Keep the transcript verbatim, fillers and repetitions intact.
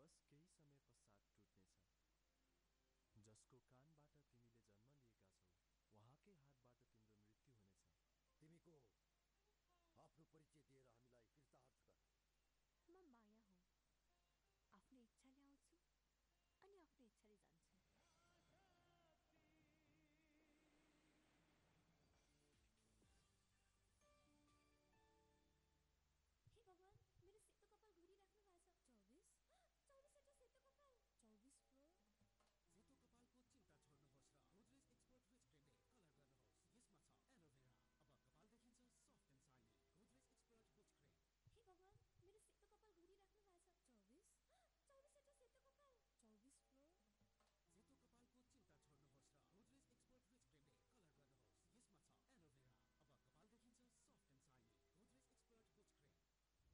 विश्वास केही समय पश्चात टुट्नेछ। जसको कानबाट तिमीले जन्म लिएका छौ उहाँकै हातबाट तिम्रो मृत्यु हुनेछ। तिमी को हौ? आफ्नो परिचय दिएर हामीलाई कृतार्थ गर। म माया हुँ। आफ्नो इच्छाले आउँछु अनि आफ्नो इच्छाले जान्छु।